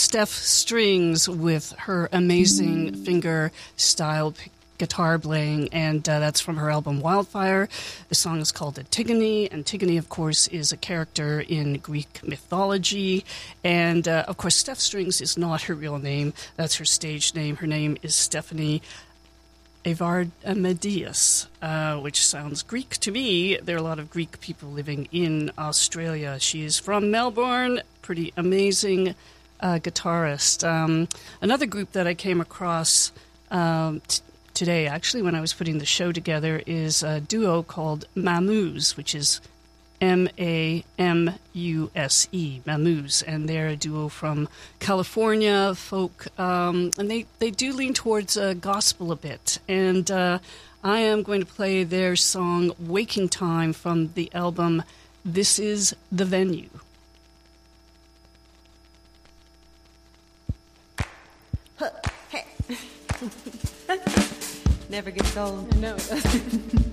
Steph Strings with her amazing finger-style guitar playing, and that's from her album Wildfire. The song is called Antigone. Antigone, of course, is a character in Greek mythology, and of course, Steph Strings is not her real name. That's her stage name. Her name is Stephanie Avardamedias, which sounds Greek to me. There are a lot of Greek people living in Australia. She is from Melbourne, pretty amazing guitarist. Another group that I came across today, actually, when I was putting the show together, is a duo called Mammoose, which is Mamuse, Mammoose, and they're a duo from California, folk, and they do lean towards gospel a bit. And I am going to play their song Waking Time from the album This Is the Venue. Never gets old. No, it doesn't.